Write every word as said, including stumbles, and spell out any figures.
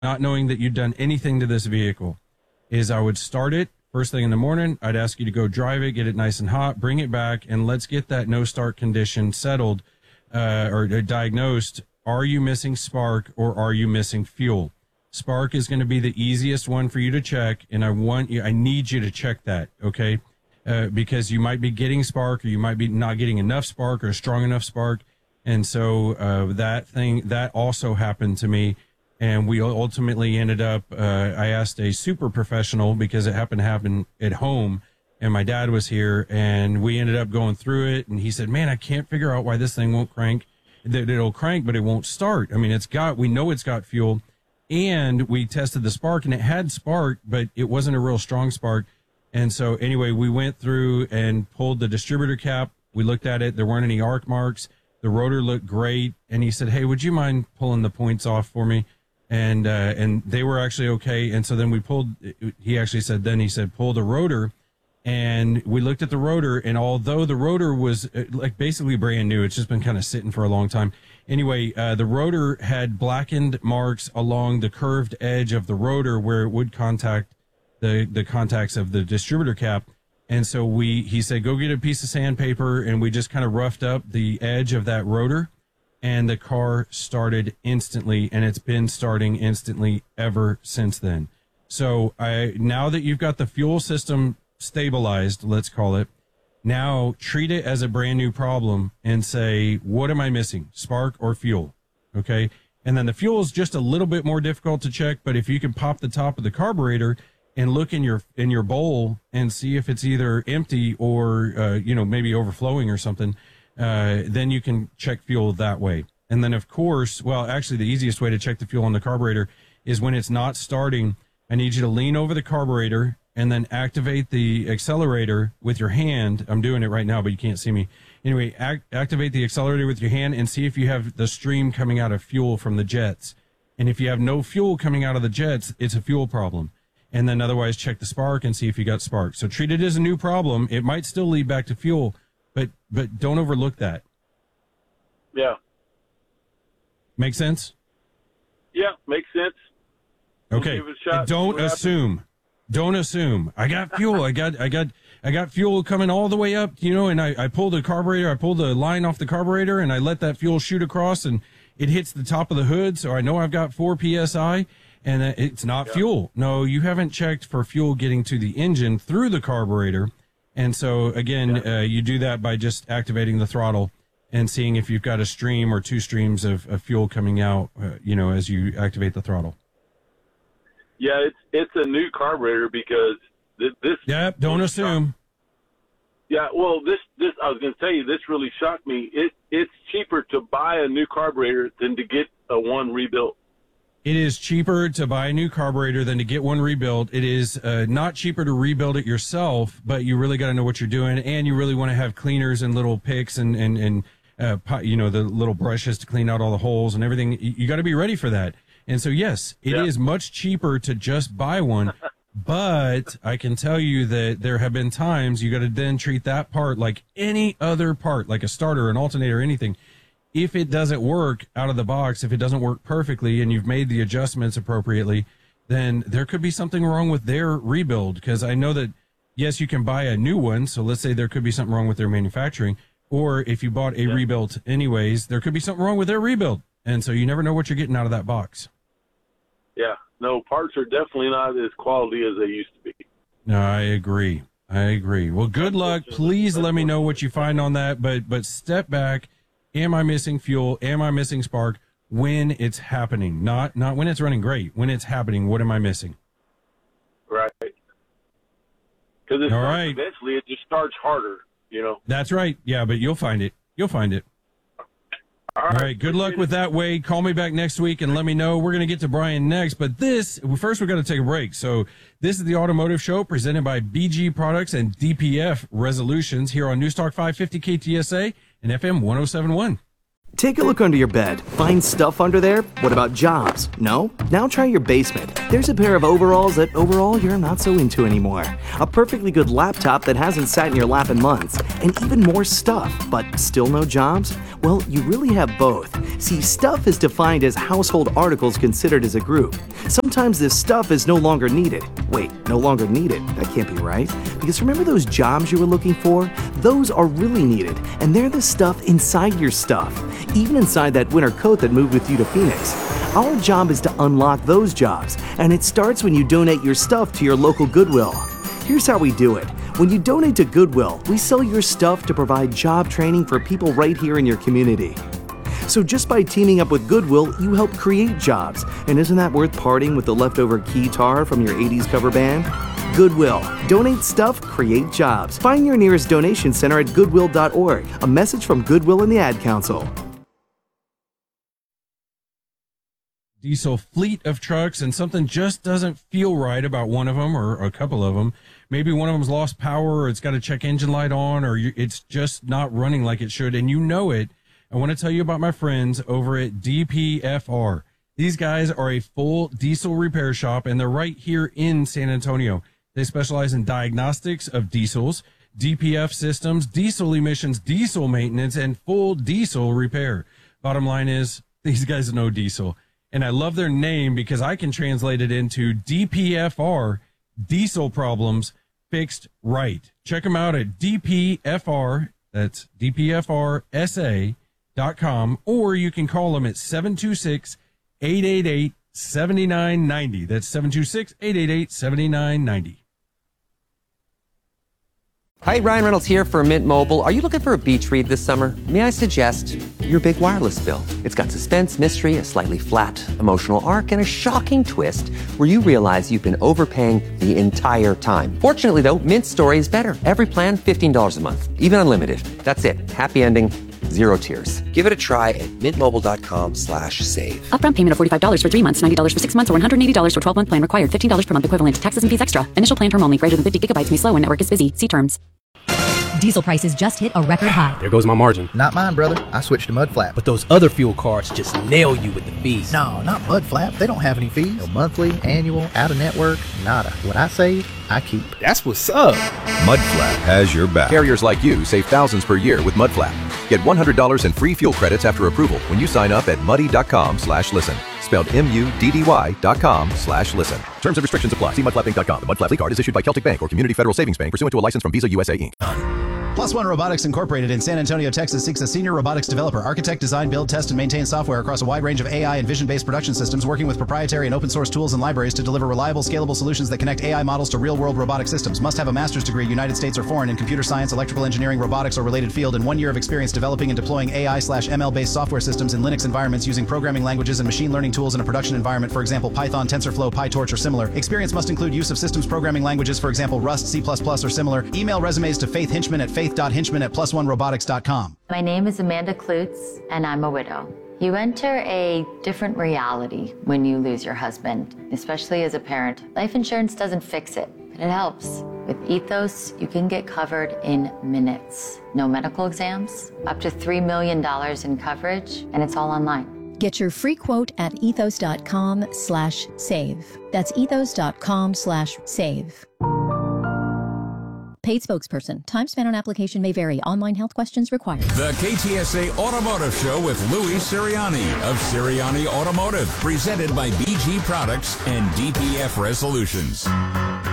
not knowing that you'd done anything to this vehicle, is I would start it first thing in the morning. I'd ask you to go drive it, get it nice and hot, bring it back, and let's get that no start condition settled uh, or diagnosed. Are you missing spark or are you missing fuel? Spark is going to be the easiest one for you to check, and I want you, I need you to check that, okay? Uh, because you might be getting spark, or you might be not getting enough spark or strong enough spark, and so uh, that thing that also happened to me, and we ultimately ended up. Uh, I asked a super professional because it happened to happen at home, and my dad was here, and we ended up going through it, and he said, "Man, I can't figure out why this thing won't crank. That it'll crank, but it won't start. I mean, it's got. We know it's got fuel." And we tested the spark, and it had spark, but it wasn't a real strong spark. And so anyway, we went through and pulled the distributor cap. We looked at it. There weren't any arc marks. The rotor looked great. And he said, "Hey, would you mind pulling the points off for me?" And, uh, and they were actually okay. And so then we pulled, he actually said, then he said, pull the rotor. And we looked at the rotor, and although the rotor was uh, like basically brand new, it's just been kind of sitting for a long time. Anyway, uh, the rotor had blackened marks along the curved edge of the rotor where it would contact the, the contacts of the distributor cap. And so we, he said, go get a piece of sandpaper, and we just kind of roughed up the edge of that rotor, and the car started instantly, and it's been starting instantly ever since then. So I, now that you've got the fuel system stabilized, let's call it, now treat it as a brand new problem and say, what am I missing, spark or fuel? Okay. And then the fuel is just a little bit more difficult to check, but if you can pop the top of the carburetor and look in your, in your bowl and see if it's either empty or, uh, you know, maybe overflowing or something, uh, then you can check fuel that way. And then of course, well, actually the easiest way to check the fuel on the carburetor is when it's not starting. I need you to lean over the carburetor and then activate the accelerator with your hand. I'm doing it right now, but you can't see me. Anyway, act, activate the accelerator with your hand and see if you have the stream coming out of fuel from the jets. And if you have no fuel coming out of the jets, it's a fuel problem. And then otherwise check the spark and see if you got spark. So treat it as a new problem. It might still lead back to fuel, but, but don't overlook that. Yeah. Make sense? Yeah, makes sense. Okay. Shot, don't assume. Don't assume. I got fuel. I got, I got, I got fuel coming all the way up, you know, and I, I pulled the carburetor, I pulled the line off the carburetor, and I let that fuel shoot across, and it hits the top of the hood. So I know I've got four P S I, and it's not yeah. fuel. No, you haven't checked for fuel getting to the engine through the carburetor. And so again, yeah. uh, you do that by just activating the throttle and seeing if you've got a stream or two streams of, of fuel coming out, uh, you know, as you activate the throttle. Yeah, it's it's a new carburetor because this. this yep, don't assume. Shocked. Yeah, well, this this I was going to tell you, this really shocked me. It it's cheaper to buy a new carburetor than to get a one rebuilt. It is cheaper to buy a new carburetor than to get one rebuilt. It is uh, not cheaper to rebuild it yourself, but you really got to know what you're doing, and you really want to have cleaners and little picks and and and uh, you know, the little brushes to clean out all the holes and everything. You, you got to be ready for that. And so, yes, it yeah. is much cheaper to just buy one, but I can tell you that there have been times you got to then treat that part like any other part, like a starter, an alternator, anything. If it doesn't work out of the box, if it doesn't work perfectly and you've made the adjustments appropriately, then there could be something wrong with their rebuild. Because I know that, yes, you can buy a new one. So let's say there could be something wrong with their manufacturing. Or if you bought a yeah. rebuilt anyways, there could be something wrong with their rebuild. And so you never know what you're getting out of that box. Yeah, no, parts are definitely not as quality as they used to be. No, I agree. I agree. Well, good luck. Please let me know what you find on that. But but step back. Am I missing fuel? Am I missing spark? When it's happening, not not when it's running great. When it's happening, what am I missing? Right. Because all right. Eventually, it just starts harder. You know. That's right. Yeah, but you'll find it. You'll find it. All right. All right. Good luck with that, Wade. Call me back next week and let me know. We're going to get to Brian next, but this, first we've got to take a break. So this is the Automotive Show presented by B G Products and D P F Resolutions here on Newstalk five fifty K T S A and F M one oh seven point one. Take a look under your bed. Find stuff under there? What about jobs? No? Now try your basement. There's a pair of overalls that overall you're not so into anymore. A perfectly good laptop that hasn't sat in your lap in months. And even more stuff, but still no jobs? Well, you really have both. See, stuff is defined as household articles considered as a group. Sometimes this stuff is no longer needed. Wait, no longer needed? That can't be right. Because remember those jobs you were looking for? Those are really needed, and they're the stuff inside your stuff. Even inside that winter coat that moved with you to Phoenix. Our job is to unlock those jobs, and it starts when you donate your stuff to your local Goodwill. Here's how we do it. When you donate to Goodwill, we sell your stuff to provide job training for people right here in your community. So just by teaming up with Goodwill, you help create jobs. And isn't that worth parting with the leftover guitar from your eighties cover band? Goodwill. Donate stuff, create jobs. Find your nearest donation center at goodwill dot org. A message from Goodwill and the Ad Council. Diesel fleet of trucks, and something just doesn't feel right about one of them or a couple of them. Maybe one of them's lost power, or it's got a check engine light on, or you, it's just not running like it should, and you know it. I want to tell you about my friends over at D P F R. These guys are a full diesel repair shop, and they're right here in San Antonio. They specialize in diagnostics of diesels, D P F systems, diesel emissions, diesel maintenance, and full diesel repair. Bottom line is, these guys know diesel. And I love their name because I can translate it into D P F R, diesel problems fixed right. Check them out at D P F R, that's D P F R S A dot com, or you can call them at seven two six, eight eight eight, seven nine nine zero. That's seven two six, eight eight eight, seven nine nine zero. Hi, Ryan Reynolds here for Mint Mobile. Are you looking for a beach read this summer? May I suggest your big wireless bill? It's got suspense, mystery, a slightly flat emotional arc, and a shocking twist where you realize you've been overpaying the entire time. Fortunately, though, Mint's story is better. Every plan, fifteen dollars a month, even unlimited. That's it. Happy ending, zero tears. Give it a try at mintmobile.com slash save. Upfront payment of forty-five dollars for three months, ninety dollars for six months, or one hundred eighty dollars for twelve-month plan required. fifteen dollars per month equivalent. Taxes and fees extra. Initial plan term only. Greater than fifty gigabytes may slow when network is busy. See terms. Diesel prices just hit a record high. There goes my margin. Not mine, brother. I switched to Mudflap. But those other fuel cards just nail you with the fees. No, not Mudflap. They don't have any fees. No monthly, annual, out-of-network, nada. What I save, I keep. That's what's up. Mudflap has your back. Carriers like you save thousands per year with Mudflap. Get one hundred dollars in free fuel credits after approval when you sign up at muddy.com slash listen. Spelled M-U-D-D-Y dot com slash listen. Terms and restrictions apply. See mudflap inc dot com. The Mudflap card is issued by Celtic Bank or Community Federal Savings Bank pursuant to a license from Visa U S A Incorporated. Plus One Robotics Incorporated in San Antonio, Texas seeks a senior robotics developer, architect, design, build, test, and maintain software across a wide range of A I and vision-based production systems, working with proprietary and open-source tools and libraries to deliver reliable, scalable solutions that connect A I models to real-world robotic systems. Must have a master's degree, United States or foreign, in computer science, electrical engineering, robotics, or related field, and one year of experience developing and deploying A I slash M L-based software systems in Linux environments using programming languages and machine learning tools in a production environment, for example, Python, TensorFlow, PyTorch, or similar. Experience must include use of systems programming languages, for example, Rust, C plus plus, or similar. Email resumes to Faith Hinchman at faith dot hinchman at plus one robotics dot com. My name is Amanda Klutz, and I'm a widow. You enter a different reality when you lose your husband, especially as a parent. Life insurance doesn't fix it, but it helps. With Ethos, you can get covered in minutes. No medical exams, up to three million dollars in coverage, and it's all online. Get your free quote at ethos.com slash save. That's ethos.com slash save. Paid spokesperson. Time spent on application may vary. Online health questions required. The K T S A Automotive Show with Louis Sirianni of Sirianni Automotive. Presented by B G Products and D P F Resolutions.